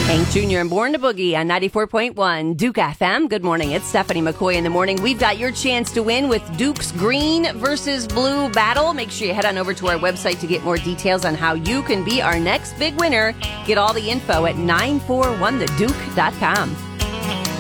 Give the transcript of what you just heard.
Hank Jr. and Born to Boogie on 94.1 Duke FM. Good morning. It's Stephanie McCoy in the morning. We've got your chance to win with Duke's Green versus Blue battle. Make sure you head on over to our website to get more details on how you can be our next big winner. Get all the info at 941theduke.com.